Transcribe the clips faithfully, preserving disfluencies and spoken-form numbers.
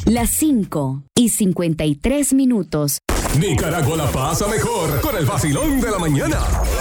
Las cinco y cincuenta y tres minutos. Nicaragua la pasa mejor con el vacilón de la mañana.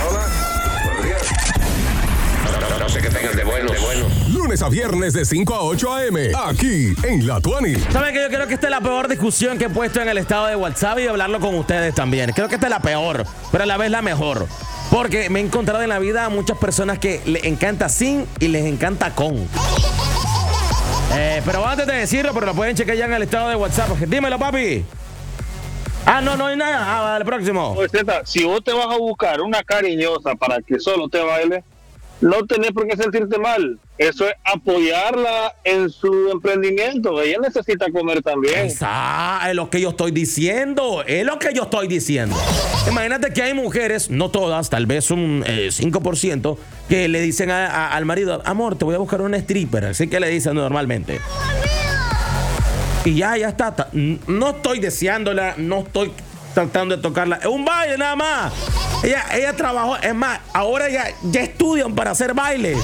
No sé qué tengan de bueno, de bueno. Lunes a viernes de cinco a ocho a eme, aquí en La Tuani. ¿Saben que yo creo que esta es la peor discusión que he puesto en el estado de WhatsApp y hablarlo con ustedes también? Creo que esta es la peor, pero a la vez la mejor. Porque me he encontrado en la vida a muchas personas que les encanta sin y les encanta con. Eh, pero antes de decirlo, pero lo pueden checar ya en el estado de WhatsApp. Dímelo, papi. Ah, no, no hay nada. Ah, vale, el próximo. Oye, Zeta, si vos te vas a buscar una cariñosa para que solo te baile, no tenés por qué sentirte mal. Eso es apoyarla en su emprendimiento. Ella necesita comer también. Esa es lo que yo estoy diciendo. Es lo que yo estoy diciendo. Imagínate que hay mujeres, no todas, tal vez un eh, cinco por ciento, que le dicen a, a, al marido, amor, te voy a buscar una stripper. Así que le dicen normalmente. Y ya, ya está. No estoy deseándola, no estoy tratando de tocarla. Es un baile nada más. Ella, ella trabajó, es más, ahora ya, ya estudian para hacer baile.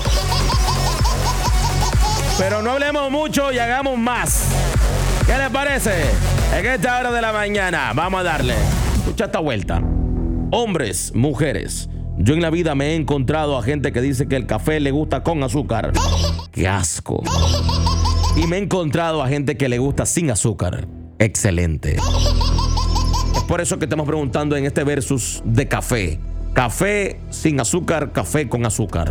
Pero no hablemos mucho y hagamos más. ¿Qué les parece? En esta hora de la mañana, vamos a darle. Escucha esta vuelta. Hombres, mujeres, yo en la vida me he encontrado a gente que dice que el café le gusta con azúcar. ¡Qué asco! Y me he encontrado a gente que le gusta sin azúcar. Excelente. Es por eso que estamos preguntando en este versus de café. Café sin azúcar, café con azúcar.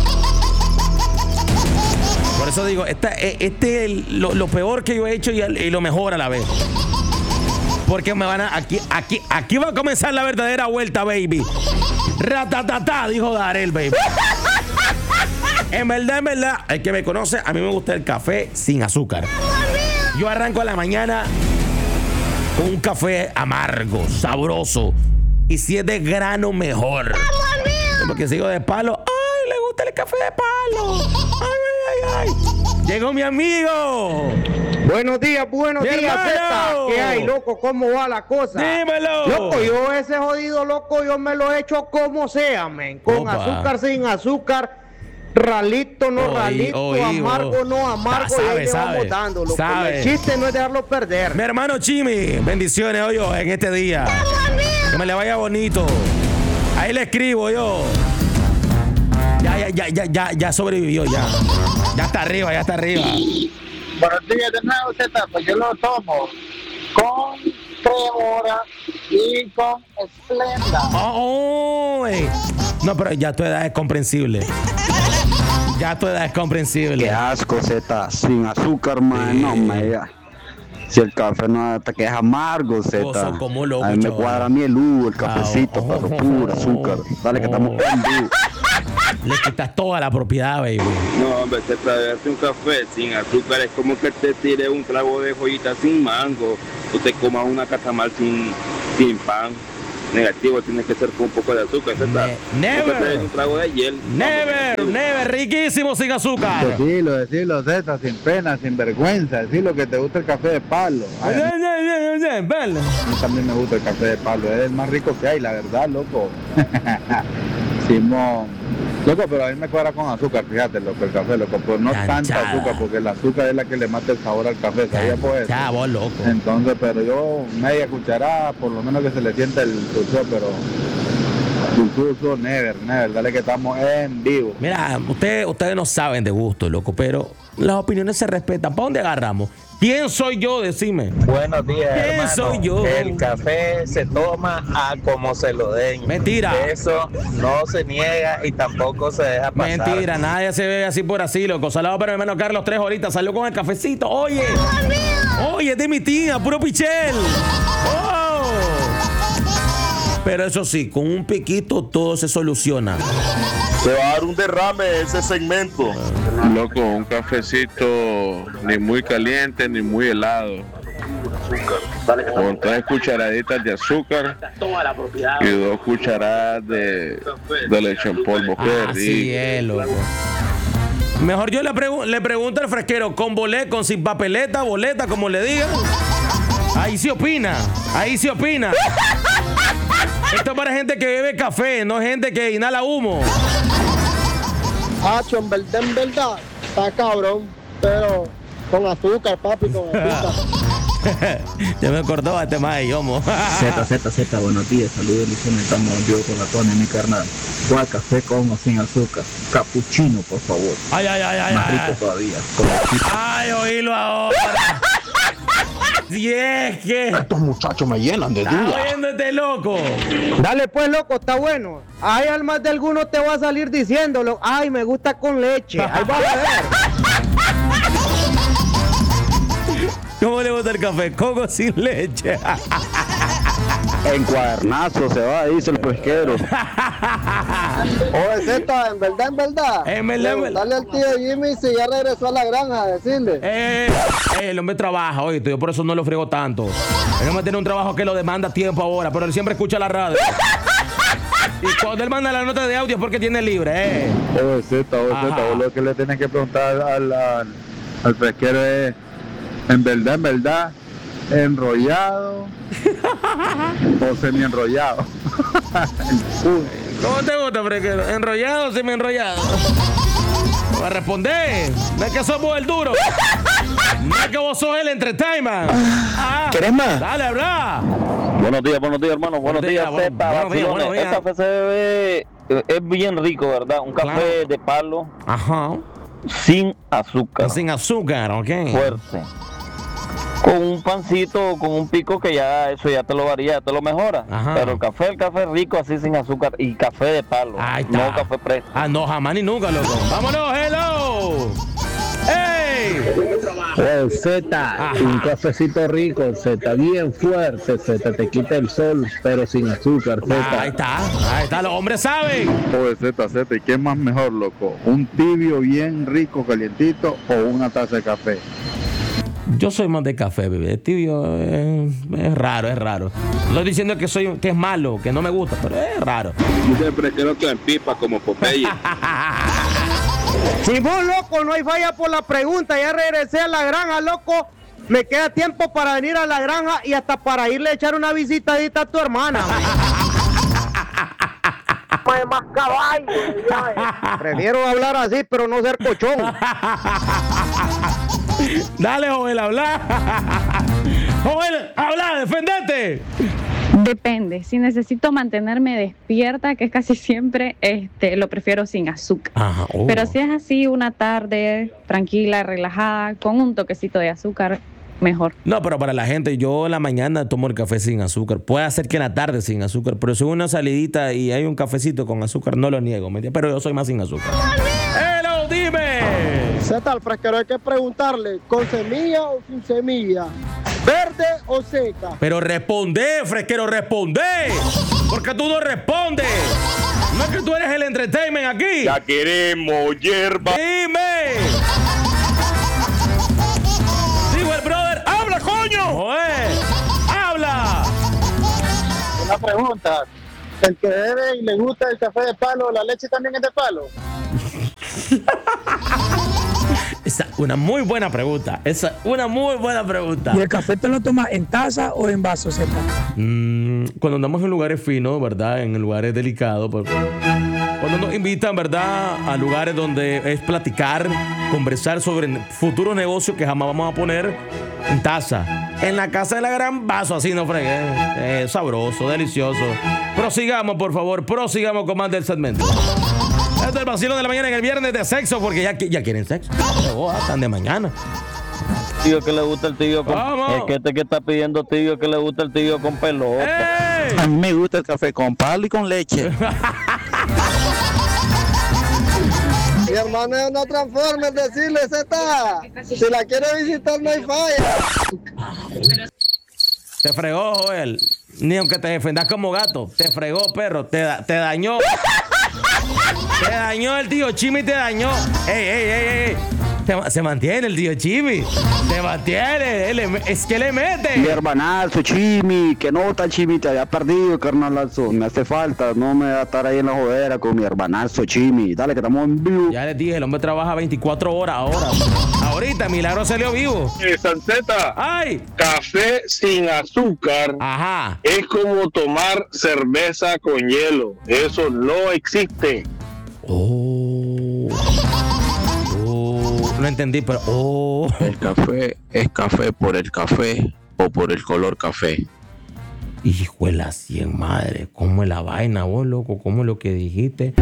Por eso digo, este, este es lo, lo peor que yo he hecho y, y lo mejor a la vez. Porque me van a... Aquí, aquí, aquí va a comenzar la verdadera vuelta, baby. Ratatatá, dijo Darel, baby. En verdad, en verdad, el que me conoce, a mí me gusta el café sin azúcar. Yo arranco a la mañana con un café amargo, sabroso. Y si es de grano, mejor. Porque sigo de palo. ¡Ay, le gusta el café de palo! ¡Ay, ay, ay, ay! ¡Llegó mi amigo! Buenos días, buenos ¡Mi días, hermano! Zeta. ¿Qué hay, loco? ¿Cómo va la cosa? ¡Dímelo! Loco, yo ese jodido loco, yo me lo he hecho como sea, men. Con Opa. azúcar, sin azúcar, ralito, no Oí, ralito, oí, amargo, oh. no amargo. Sabe, y ahí le sabe, vamos dando, loco. sabe. El chiste no es dejarlo perder. Mi hermano Chimi, bendiciones hoy en este día. Que me le vaya bonito. Ahí le escribo yo. Ya, ya, ya, ya, ya, ya sobrevivió, ya. Ya está arriba, ya está arriba. Buenos días de nuevo, Zeta. Pues yo lo tomo con cremora y con Esplenda. Oh, oh, eh. No, pero ya tu edad es comprensible. Ya tu edad es comprensible. Qué asco, Zeta. Sin azúcar, man. Sí. No, man. Ya. Si el café no te queda amargo, Zeta. Oso, como loco, A mí me chaval. cuadra a mí el Hugo, el cafecito, Ah, pero oh, puro oh, azúcar. Dale, que oh. estamos en vivo. Le quitas toda la propiedad, baby. No, hombre, se traerse un café sin azúcar es como que te tire un trago de joyita sin mango o te comas una catamal sin, sin pan. Negativo, tienes que ser con un poco de azúcar, ¿verdad? Ne- never. Un trago de hiel. Never, never, riquísimo sin azúcar. Decilo, decilo, Zeta, sin pena, sin vergüenza. Decilo que te gusta el café de palo. Ay, a mí también me gusta el café de palo. Es el más rico que hay, la verdad, loco. Simón. Loco, pero a mí me cuadra con azúcar, fíjate, loco, el café, loco. Pero no tanta Canchada. azúcar, porque el azúcar es la que le mata el sabor al café, ¿sabías por eso? Ya, vos loco. Entonces, pero yo, media cucharada, por lo menos que se le sienta el dulzor, pero el dulzor, never, never, dale que estamos en vivo. Mira, ustedes, ustedes no saben de gusto, loco, pero las opiniones se respetan. ¿Para dónde agarramos? ¿Quién soy yo? Decime. Buenos días, ¿Quién hermano. soy yo? El café se toma a como se lo den. Mentira. Eso no se niega y tampoco se deja pasar. Mentira, nadie se ve así por así, loco. Saludos para mi hermano Carlos tres ahorita. Salió con el cafecito. Oye. Oye, es de mi tía, puro pichel. Oh. Pero eso sí, con un piquito todo se soluciona. Se va a dar un derrame ese segmento. Loco, un cafecito ni muy caliente ni muy helado. Con tres cucharaditas de azúcar y dos cucharadas de, de leche en polvo. Qué rico. Así es, loco. Mejor yo le, pregu- le pregunto al fresquero, ¿con boleta, con sin papeleta, boleta, como le digan? Ahí sí opina, ahí sí opina. Esto es para gente que bebe café, no gente que inhala humo. Hacho, en verdad, en verdad, está cabrón, pero con azúcar, papi, con azúcar. Ya me acordó este más de Yomo. Z, Z, Z, buenos días, saludos, Luciano, estamos en vivo con la Tony, mi carnal. ¿Cuál café con o sin azúcar? Capuchino, por favor. Ay, ay, ay, ay. Más ay, rico ay. todavía. Con la chica. Ay, oílo ahora. Si es que estos muchachos me llenan de dudas. está oyendo este loco. Dale pues, loco, está bueno. Hay almas de alguno te va a salir diciéndolo. Ay, me gusta con leche. Ahí va a ver. ¿Cómo le gusta el café? Coco sin leche. En cuadernazo se va, dice el pesquero. Oye, Z, en verdad, en verdad. En verdad, en verdad. Dale al tío Jimmy si ya regresó a la granja a decirle. Eh, eh, el hombre trabaja, oye, yo por eso no lo friego tanto. El hombre tiene un trabajo que lo demanda tiempo ahora, pero él siempre escucha la radio. Y cuando él manda la nota de audio es porque tiene libre, eh. Oye, Z, oye, Ajá. Z, vos lo que le tienes que preguntar al, al, al pesquero es, en verdad, en verdad, enrollado o semi enrollado. ¿Cómo te gusta, fresquero? ¿Enrollado o semi-enrollado? Va a responder. No es que somos el duro. No es que vos sos el entertainment. Ah, ¿Querés más? Dale, habla. Buenos días, buenos días, hermano. Buenos, Buenos días, días, bueno, Zeta, buenos días, vacilones. buenos días. El café se bebe, es bien rico, ¿verdad? Un café Claro. de palo Ajá. sin azúcar. Sin azúcar, ok. Fuerte. Con un pancito, con un pico que ya eso ya te lo varía, ya te lo mejora. Ajá. Pero el café, el café rico así sin azúcar y café de palo. Ahí está. No café preso. Ah, no, jamás ni nunca, loco. Vámonos, hello. ¡Ey! Oh, Z, un cafecito rico, Z, bien fuerte, Z, te quita el sol, pero sin azúcar, Ah, ahí Z. está, ahí está, los hombres saben. Oye, Z, Z, ¿y qué es más mejor, loco? ¿Un tibio bien rico, calientito o una taza de café? Yo soy más de café, bebé. Tibio eh, es raro, es raro. No estoy diciendo que soy que es malo, que no me gusta, pero es raro. Yo siempre quiero que en pipa como Popeye. Si vos, loco, no hay falla por la pregunta. Ya regresé a la granja, loco. Me queda tiempo para venir a la granja y hasta para irle a echar una visitadita a tu hermana. Hay más caballo. ya, eh. Prefiero hablar así, pero no ser cochón. Dale, Joel, habla. Joel, habla, defendete. Depende, si necesito mantenerme despierta, que es casi siempre, este, lo prefiero sin azúcar. Ajá, oh. Pero si es así una tarde tranquila, relajada, con un toquecito de azúcar, mejor. No, pero para la gente, yo en la mañana tomo el café sin azúcar. Puede ser que en la tarde sin azúcar, pero si una salidita y hay un cafecito con azúcar, no lo niego, ¿me entiendes? Pero yo soy más sin azúcar. ¡Hello, dime! Z, al fresquero hay que preguntarle, ¿con semilla o sin semilla? ¿Verde o seca? Pero responde, fresquero, responde. Porque tú no respondes. No es que tú eres el entertainment aquí. Ya queremos hierba. Dime. Digo el brother, habla, coño. Joder, habla. Una pregunta. El que bebe y le gusta el café de palo, ¿la leche también es de palo? Esa es una muy buena pregunta. Esa es una muy buena pregunta. ¿Y el café te lo tomas en taza o en vaso, Z? Mm, cuando andamos en lugares finos, ¿verdad? En lugares delicados. Pues, cuando nos invitan, ¿verdad? A lugares donde es platicar, conversar sobre futuros negocios que jamás vamos a poner en taza. En la casa de la gran vaso, así no fregué. Eh, sabroso, delicioso. Prosigamos, por favor, prosigamos con más del segmento. Este es el vacilo de la mañana en el viernes de sexo, porque ya, ya quieren sexo. Oh, están de mañana. Tío que le gusta el tibio con ¿Cómo? es que este que está pidiendo tibio que le gusta el tibio con pelota. A mí me gusta el café con palo y con leche. Mi hermano es una Transformer, decirle, Z. Si la quiere visitar, no hay falla. Te fregó, Joel. Ni aunque te defendas como gato. Te fregó, perro. Te, da- te dañó. Te dañó el tío Chimi, te dañó. Ey, ey, ey, ey. Se, se mantiene el tío Chimi. Se mantiene. Él le- es que le Mi mete. hermanazo, Chimi, que no tan Chimi, te había perdido, carnalazo. Me hace falta, no me va a estar ahí en la jodera con mi hermanazo, Chimi. Dale, que estamos en vivo. Ya les dije, el hombre trabaja veinticuatro horas ahora. Ahorita, Milagro salió vivo. Eh, Sanceta, ¡Ay! café sin azúcar Ajá. es como tomar cerveza con hielo. Eso no existe. Oh. Oh. No entendí, pero. Oh. El café es café por el café, o por el color café? Hijo de la cien madre, ¿cómo es la vaina vos, loco? ¿Cómo es lo que dijiste?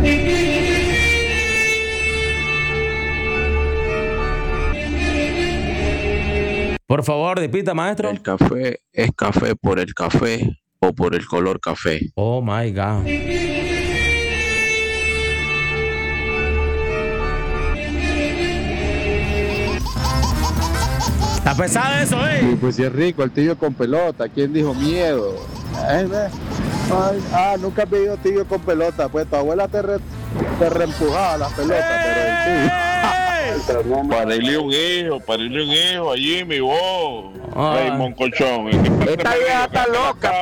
Por favor, repita, maestro. ¿El café es café por el café o por el color café? Oh my God. Está pesado eso, ¿eh? Sí, pues si es rico, el tibio con pelota. ¿Quién dijo miedo? Ay, ve. Ay, ah, nunca has pedido tibio con pelota. Pues tu abuela te, re, te reempujaba las pelotas, pero el tibio. Parirle un hijo, parirle un hijo a Jimmy, vos. Ah. Ay, moncochón. Esta vieja está loca.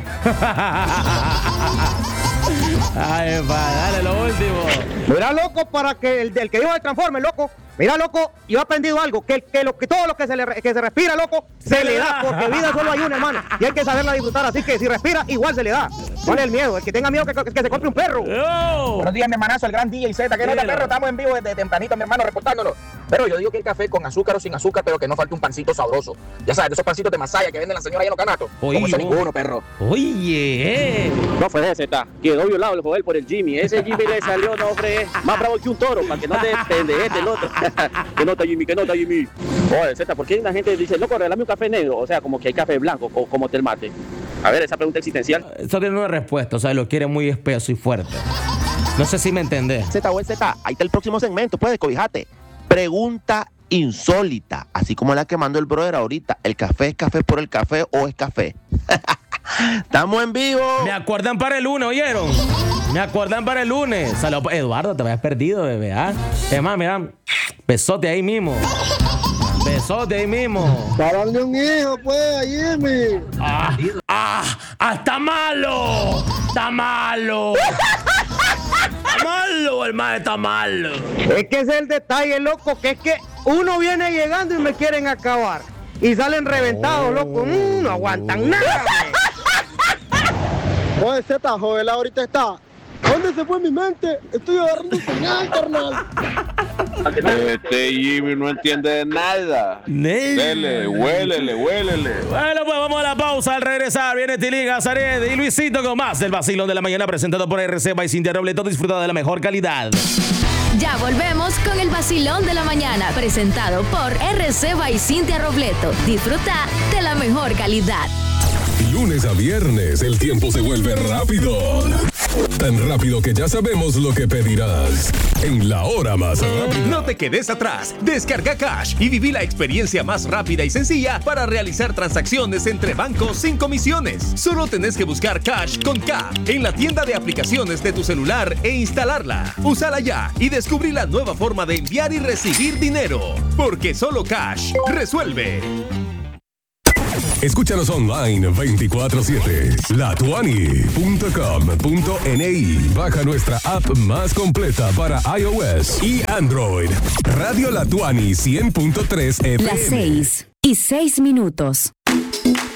Ay, pa, dale lo último. Mira, loco, para que el, el que dijo el transforme, loco. Mira, loco, yo he aprendido algo, que, que, lo, que todo lo que se, le, que se respira, loco, se, se le da, porque vida solo hay una, hermano, y hay que saberla disfrutar, así que si respira, igual se le da. ¿Cuál es el miedo? El que tenga miedo que, que, que se compre un perro. Oh. Buenos días, mi hermanazo, el gran D J Z, que no te perro, estamos en vivo desde tempranito, mi hermano, reportándolo. Pero yo digo que el café con azúcar o sin azúcar, pero que no falte un pancito sabroso. Ya sabes, de esos pancitos de masaya que venden la señora ahí en los canastos. Oye, como eso ninguno, perro. Oye, eh. No fue ese, está. Quedó violado el joder por el Jimmy. Ese Jimmy le salió, no, hombre, más bravo que un toro, para que no te pende este, el otro. Que nota, Jimmy, que nota, Jimmy. Oye, Z, ¿por qué la gente dice, loco, regálame un café negro? O sea, como que hay café blanco, o como te el mate. A ver, esa pregunta existencial. Eso tiene una respuesta, o sea, lo quiere muy espeso y fuerte. No sé si me entendés. Z, o Z, ahí está el próximo segmento, puedes, cobijate. Pregunta insólita, así como la que mandó el brother ahorita. ¿El café es café por el café o es café? Estamos en vivo. Me acuerdan para el lunes, ¿oyeron? Me acuerdan para el lunes. Saludos, Eduardo, te habías perdido, bebé, ¿ah? Es más, mira, besote ahí mismo. Besote ahí mismo. Para darle un hijo, pues, a Jimmy. Ah, ah, ah, está malo. Está malo. Está malo, el mal está malo. Es que ese es el detalle, loco, que es que uno viene llegando y me quieren acabar. Y salen reventados, oh. loco. Mm, no aguantan nada. Oye, Z, joven, ahorita está. ¿Dónde se fue mi mente? Estoy agarrando señal, carnal. Este Jimmy no entiende de nada. Dele, huélele, huélele. Bueno, pues vamos a la pausa. Al regresar viene Tilín, Azaret y Luisito con más del vacilón de la mañana presentado por R C by Cintia Robleto, disfrutado de la mejor calidad. Ya volvemos con el vacilón de la mañana presentado por R C by Cintia Robleto. Disfruta de la mejor calidad. Lunes a viernes el tiempo se vuelve rápido. Tan rápido que ya sabemos lo que pedirás. En la hora más rápida. No te quedes atrás. Descarga Cash y viví la experiencia más rápida y sencilla para realizar transacciones entre bancos sin comisiones. Solo tenés que buscar Cash con K en la tienda de aplicaciones de tu celular e instalarla. Úsala ya y descubrí la nueva forma de enviar y recibir dinero. Porque solo Cash resuelve. Escúchanos online veinticuatro siete. la tuani punto com punto ni. Baja nuestra app más completa para iOS y Android. Radio La Tuani cien punto tres F M. Las seis y seis minutos.